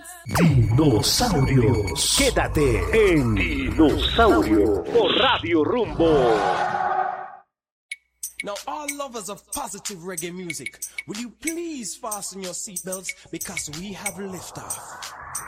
Dinosaurios. Quédate en Dinosaurio por Radio Rumbo. Now, all lovers of positive reggae music, will you please fasten your seatbelts because we have liftoff.